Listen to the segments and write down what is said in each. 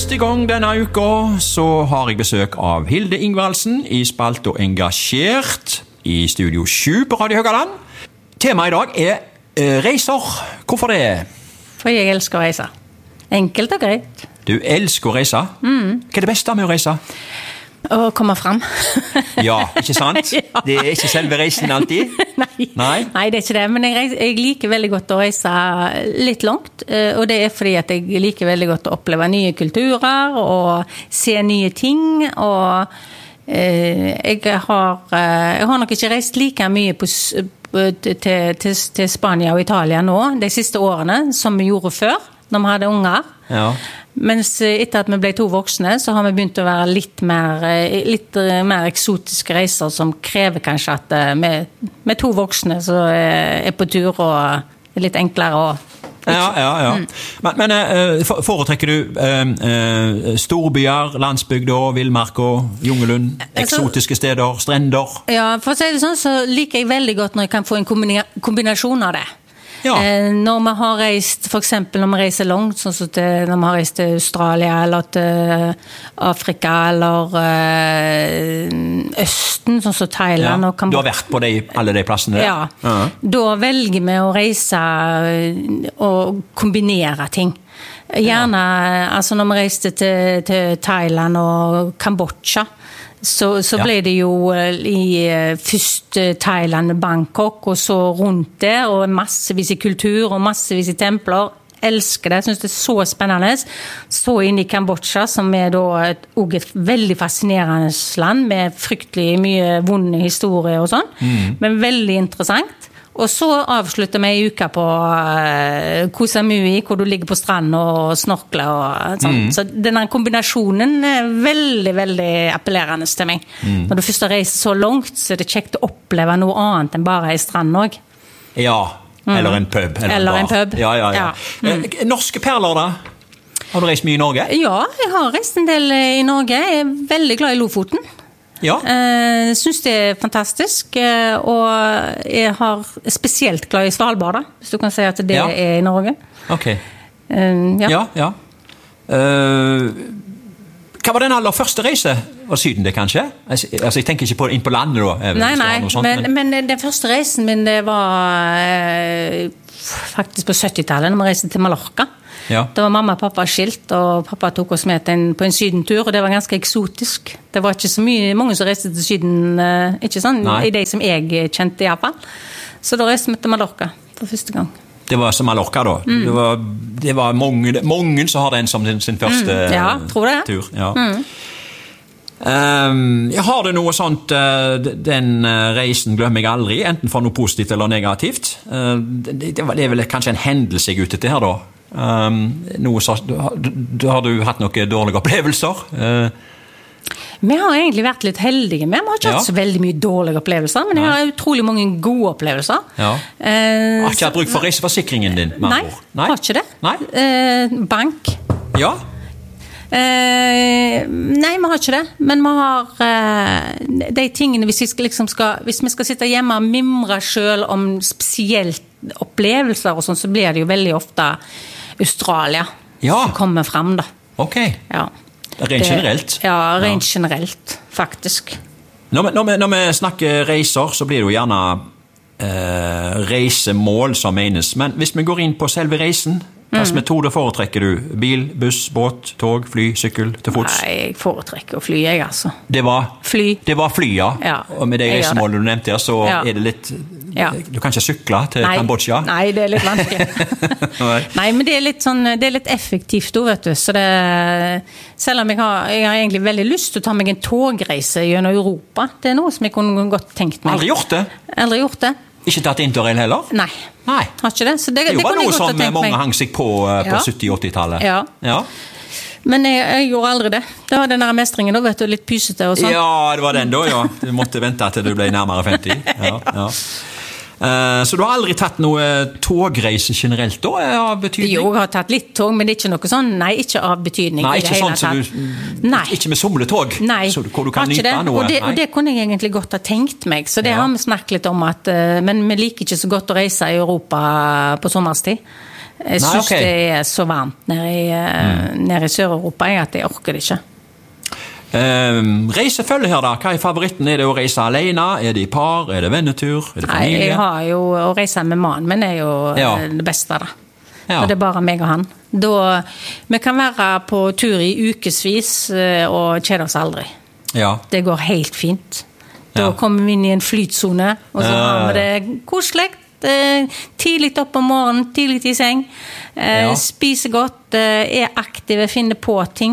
første gang denne uka så har jeg besøk av Hilde Ingvaldsen i Spalt og Engasjert i Studio 7 på Radio Høgaland. Temaet i dag reiser. Hvorfor det? For jeg elsker å reise. Enkelt og greit. Du elsker å reise? Hva det beste med å reise? Å komme frem. Ja, ikke sant? Ja. Det ikke selve reisen alltid? Nei, det ikke det. Men jeg liker veldig godt å reise litt langt. Og det fordi at jeg liker veldig godt å oppleve nye kulturer og se nye ting. Og jeg har nok ikke reist like mye til Spania og Italia nå, de siste årene, som vi gjorde før, når vi hadde unger. Ja. Mens etter at vi ble 2 voksne, så har vi begynt å være litt mer eksotiske reiser, som krever kanskje at med 2 voksne så er på tur og litt enklere å... Ja. Men foretrekker du storbyer, landsbygd, villmark og jungelund, eksotiske steder, strender? Ja, for å si det sånn, så liker jeg veldig godt når jeg kan få en kombinasjon av det. Ja. Når vi har reist, for eksempel når vi reiser langt, sånn som når vi har reist til Australia eller til Afrika eller Østen, sånn som Thailand og Kambodsja. Du har vært på alle de plassene? Ja. Da velger vi å reise og kombinere ting. Gjerne, altså når vi reiste til Thailand og Kambodsja, så ble det jo først Thailand, Bangkok, og så rundt der, og massevis i kultur, og massevis i templer. Elsker det, jeg synes det så spennende. Så inn i Kambodsja, som da også et veldig fascinerende land, med fryktelig mye vonde historier og sånn, men veldig interessant. Og så avslutter vi en uke på Koh Samui, hvor du ligger på stranden og snorkler og sånn. Så denne kombinasjonen er veldig, veldig appellerende til meg. Når du først har reist så langt, så er det kjekt å oppleve noe annet enn bare en strand også. Ja, eller en pub. Eller en pub. Ja. Norske perler da? Har du reist mye i Norge? Ja, jeg har reist en del i Norge. Jeg er veldig glad i Lofoten. Ja. Synes det er fantastisk, og jeg har spesielt glad i Svalbard, da, hvis du kan si at det er i Norge. Ok. Ja. Hva var den aller første reise? Var Syden det kanskje? Altså, jeg tenker ikke inn på landet da. Nei, men den første reisen min, det var faktisk på 70-tallet, når vi reiste til Mallorca. Ja. Da var mamma og pappa skilt, og pappa tok oss med på en sydentur, og det var ganske eksotisk. Det var ikke så mange som reiste til Syden, ikke sånn, i de som jeg kjente i hvert fall. Så da reiste vi til Mallorca for første gang. Det var som Mallorca da? Det var mange som har den som sin første tror det. Tur. Ja. Har du noe sånt den reisen glemmer jeg aldri, enten for noe positivt eller negativt? Det er vel kanskje en hendelse jeg ute til her da? Har du hatt noen dårlige opplevelser? Vi har egentlig vært litt heldige med. Vi har ikke hatt så veldig mye dårlige opplevelser, men jeg har utrolig mange gode opplevelser. Har ikke hatt bruk for reiseforsikringen din? Nei, har ikke det. Bank. Ja? Nei, vi har ikke det. Men vi har de tingene, hvis vi skal sitte hjemme og mimre selv om spesielt opplevelser og sånn, så blir det jo veldig ofte Australia som kommer frem da. Ok. Ja. Rent generelt? Ja, rent generelt, faktisk. Når vi snakker reiser, så blir det jo gjerne reisemål som menes. Men hvis vi går inn på selve reisen, hvilke metoder foretrekker du? Bil, buss, båt, tog, fly, sykkel, til fots? Nei, jeg foretrekker å fly, jeg altså. Det var fly? Det var fly, ja. Og med de reisemålene du nevnte her, så er det litt... Du kan ikke sykle til Kambodsja? Nei, det er litt vanskelig. Nei, men det er litt sånn, det er litt effektivt da, vet du. Så det, selv om jeg har egentlig veldig lyst til å ta meg en togreise gjennom Europa, det er noe som jeg kunne godt tenkt meg. Aldri gjort det? Aldri gjort det. Ikke tatt interrail heller? Nei, har ikke det. Så det var noe som mange hang seg på 70-80-tallet. Ja. Men jeg gjorde aldri det. Det var den der mestringen da, vet du, litt pysete og sånn. Ja, det var den da, ja. Du måtte vente til du ble nærmere 50. Ja. Så du har aldri tatt noe togreise generelt da, av betydning? Jo, jeg har tatt litt tog, men det er ikke noe sånn, ikke av betydning. Nei, ikke sånn som ikke med somletog? Nei, hvor du kan nyte noe? Og det kunne jeg egentlig godt ha tenkt meg, så det har vi snakket litt om, men vi liker ikke så godt å reise i Europa på sommerstid. Jeg synes det så varmt nede i Sør-Europa, at jeg orker det ikke. Reisefølge her da, hva favoritten? Det å reise alene? Det i par? Det vennetur? Det familie? Nei, jeg har jo å reise med mannen, men det jo det beste da. Og det bare meg og han. Vi kan være på tur i ukesvis og kjede oss aldri. Det går helt fint. Da kommer vi inn i en flytsone, og så har vi det koselig. Tidlig opp om morgenen, tidlig i seng, spiser godt, aktive, finner på ting,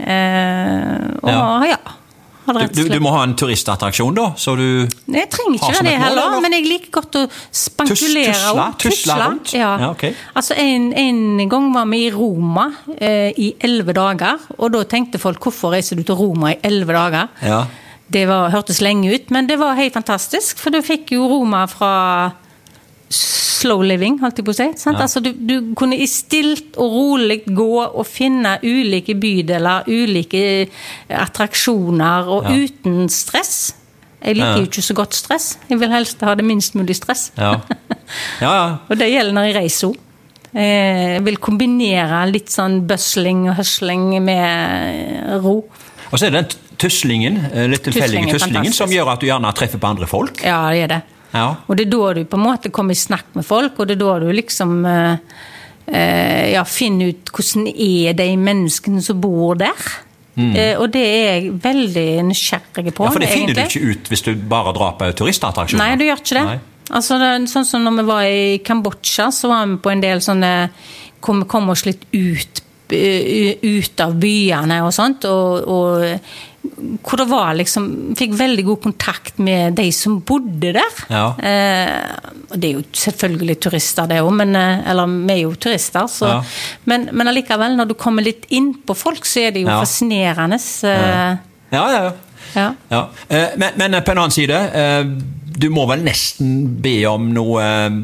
og du må ha en turistattraksjon da, så du jeg trenger ikke det heller, men jeg liker godt å spankulere tusla rundt? Altså en gang var vi i Roma i 11 dager, og da tenkte folk, hvorfor reiser du til Roma i 11 dager? Det hørtes lenge ut, men det var helt fantastisk, for du fikk jo Roma fra slow living, holdt jeg på å si. Altså, du kunne i stilt og rolig gå og finne ulike bydeler, ulike attraksjoner, og uten stress. Jeg liker jo ikke så godt stress. Jeg vil helst ha det minst mulig stress. Og det gjelder når jeg reiser. Jeg vil kombinere litt sånn bustling og hustling med ro. Og så det den tuslingen, litt tilfeldige tuslingen, som gjør at du gjerne treffer på andre folk. Ja, det det. Og det da du på en måte kommer i snakk med folk, og det da du liksom finner ut hvordan de menneskene som bor der. Og det jeg veldig nysgjerrig på. For det finner du ikke ut hvis du bare drar på turistattraksjoner. Nei, du gjør ikke det. Altså, sånn som når vi var i Kambodsja, så var vi på en del sånne, kom oss litt ut av byene og sånt, og hvor det var liksom, fikk veldig god kontakt med de som bodde der. Og det jo selvfølgelig turister det også, eller vi jo turister, så, men allikevel, når du kommer litt inn på folk, så det jo fascinerende. Men på en annen side, du må vel nesten be om noe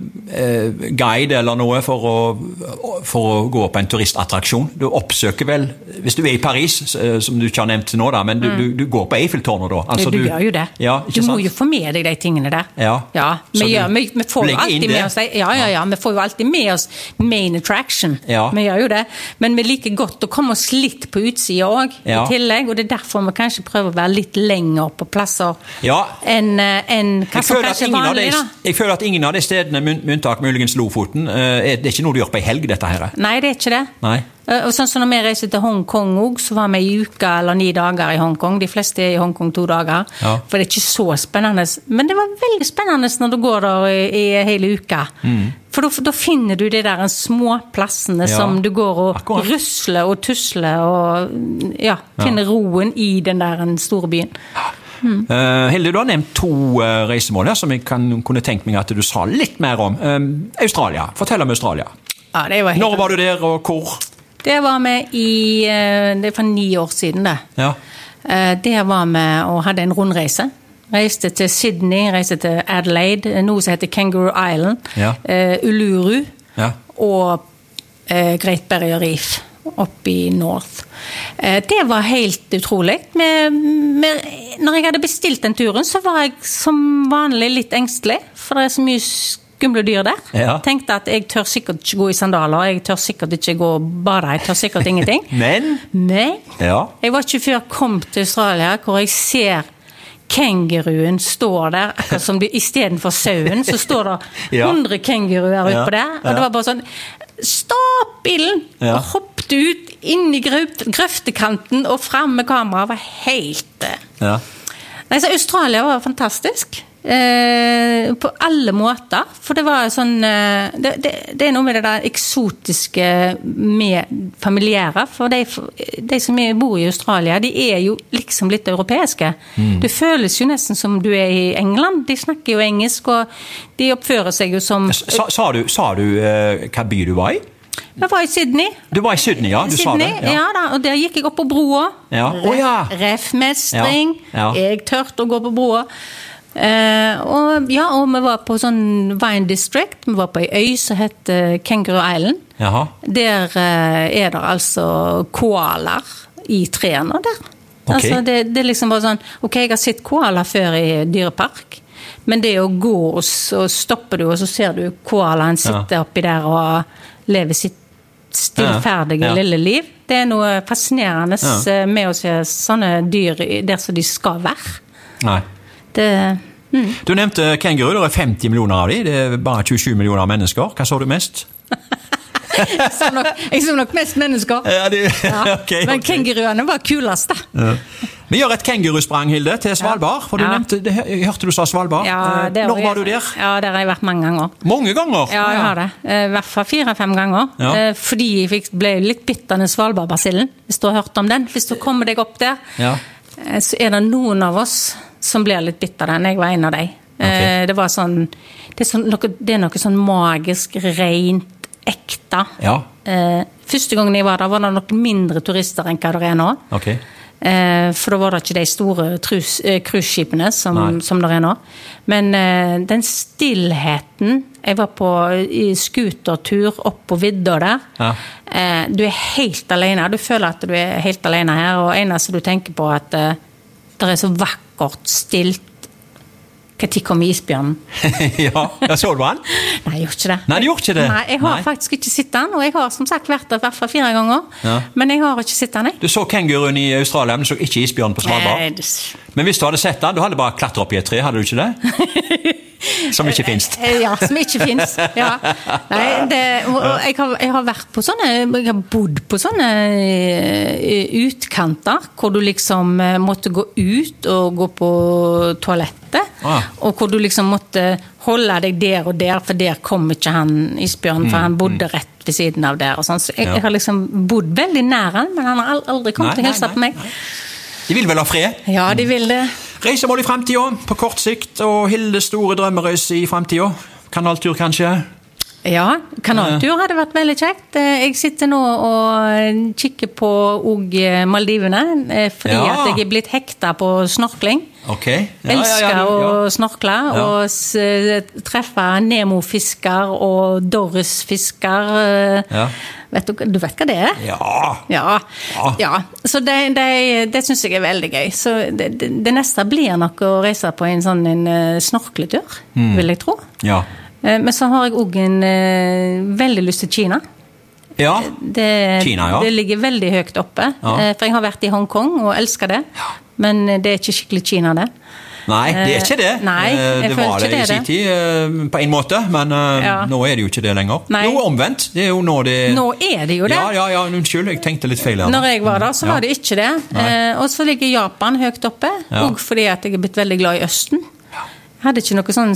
guide eller noe for å gå på en turistattraksjon. Du oppsøker vel, hvis du i Paris, som du ikke har nevnt nå da, men du går på Eiffeltårnet da. Altså, du gjør jo det. Du må jo få med deg de tingene der. Vi får jo alltid med oss vi får jo alltid med oss main attraction. Vi gjør jo det. Men vi liker godt å komme oss litt på utsida også, i tillegg, og det derfor vi kanskje prøver å være litt lenger på plasser enn jeg føler at ingen av de stedene, med unntak muligens Lofoten, det ikke noe du gjør på en helg, dette her. Nei, det ikke det. Og sånn som når vi reiser til Hongkong også, så var vi i uka eller 9 dager i Hongkong. De fleste i Hongkong 2 dager. For det ikke så spennende. Men det var veldig spennende når du går der i hele uka. For da finner du de der små plassene som du går og rusler og tusler og finner roen i den der store byen. Hilde, du har nevnt 2 reisemål her som jeg kunne tenkt meg at du sa litt mer om. Australia, fortell om Australia. Når var du der og hvor? Det var det for 9 år siden det. Der var vi og hadde en rundreise. Reiste til Sydney, reiste til Adelaide, noe som heter Kangaroo Island, Uluru og Great Barrier Reef oppe i North. Det var helt utrolig. Når jeg hadde bestilt den turen, så var jeg som vanlig litt engstelig, for det så mye skumle dyr der. Tenkte at jeg tør sikkert ikke gå i sandaler, jeg tør sikkert ikke gå og bade, jeg tør sikkert ingenting. Men jeg var ikke før jeg kom til Australia, hvor jeg ser kenguruen står der, akkurat som i stedet for sauen, så står det 100 kenguruer ut på der, og det var bare sånn, stopp bilen, og hoppet ut inn i grøftekanten, og frem med kameraet var helt... Nei, så Australia var fantastisk. På alle måter, for det var sånn det noe med det der eksotiske med familiære, for de som bor i Australia, de jo liksom litt europeiske. Det føles jo nesten som du i England, de snakker jo engelsk, og de oppfører seg jo som... Sa du hva by du var i? Jeg var i Sydney. Du var i Sydney, ja, du Sydney, sa det. Ja da, og der gikk jeg opp på broa. Reffmestring, jeg tørte å gå på broa. Og vi var på sånn Wine District, vi var på en øy som heter Kangaroo Island. Der det altså koaler i trærne der. Altså det liksom bare sånn, jeg har sett koaler før i dyrepark, men det å gå, og så stopper du, og så ser du koalaen sitte oppi der og lever sitt stillferdige lille liv. Det noe fascinerende med å se sånne dyr der som de skal være. Nei. Du nevnte kenguru, det 50 millioner av de, det bare 27 millioner mennesker. Hva så du mest? Jeg så nok mest mennesker. Okay. Men kenguruene var kulest da. Vi gjør et kengurusprang, Hilde, til Svalbard. For du nevnte, jeg hørte du sa Svalbard. Når var du der? Ja, der har jeg vært mange ganger. Mange ganger? Ja, jeg har det. I hvert fall 4-5 ganger. Fordi jeg ble litt bitt av den Svalbard-basillen. Hvis du har hørt om den. Hvis du kommer deg opp der, så det noen av oss som blir litt bitt av den. Jeg var en av dem. Det var sånn, det noe sånn magisk, rent, ekte. Første gangen jeg var der det nok mindre turister enn hva det nå. For da var det ikke de store cruiseskipene som det nå. Men den stillheten, jeg var på skutertur opp på vidda der, du helt alene, du føler at du helt alene her, og eneste du tenker på at det så vakkert stilt. Hva tid kom isbjørnen? Så du han? Nei, jeg gjorde ikke det. Nei, du gjorde ikke det? Nei, jeg har faktisk ikke sett den, og jeg har som sagt vært der i hvert fall 4 ganger, men jeg har ikke sett den. Du så kenguruen i Australia, men du så ikke isbjørnen på Svalbard? Men hvis du hadde sett den, du hadde bare klatret opp i et tre, hadde du ikke det? Som ikke finnes. Ja, som ikke finnes. Nei, jeg har vært på sånne, jeg har bodd på sånne utkanter, hvor du liksom måtte gå ut og gå på toalettet, og hvor du liksom måtte holde deg der og der, for der kom ikke han isbjørn, for han bodde rett ved siden av der. Og sånn. Så jeg har liksom bodd veldig nær han, men han har aldri kommet til å hilse på meg. De vil vel ha fred? Ja, de vil det. Reisemål i fremtiden, på kort sikt, og Hildes store drømmereise i fremtiden. Kanaltur kanskje? Ja, kanaltur hadde vært veldig kjekt. Jeg sitter nå og kikker på Maldivene, fordi at jeg blitt hektet på snorkling. Elsker å snorkle og treffe Nemo-fisker og Doris-fisker. Du vet hva det Ja. Så det synes jeg veldig gøy. Så det neste blir nok å reise på en sånn snorkletur, vil jeg tro. Men så har jeg også en veldig lyst til Kina. Kina, det ligger veldig høyt oppe. For jeg har vært i Hongkong og elsker det. Men det ikke skikkelig Kina det. Nei, det ikke det. Nei, det var det i sin tid, på en måte, men nå det jo ikke det lenger. Nå omvendt, det jo nå det... Nå det jo det. Ja, unnskyld, jeg tenkte litt feil her. Når jeg var der, så var det ikke det. Og så ligger Japan høyt oppe, og fordi at jeg blitt veldig glad i Østen. Jeg hadde ikke noe sånn